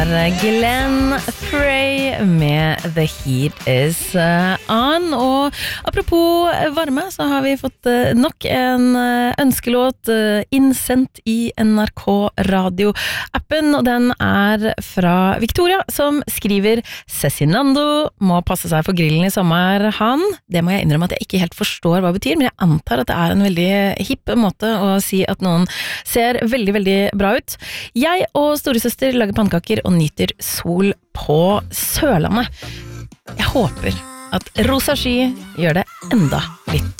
Glenn Frey med The Heat Is On. Og apropos varme, så har vi fått nok en ønskelåt innsendt i NRK Radio-appen, og den fra Victoria, som skriver: Cezinando må passe seg for grillen i sommer, han. Det må jeg innrømme at jeg ikke helt forstår hva det betyr, men jeg antar at det en veldig hipp måte å si at noen ser veldig, veldig bra ut. Jeg og storesøster lager pannekaker og nyter sol på Sørlandet. Jeg håper at rosa sky gjør det enda litt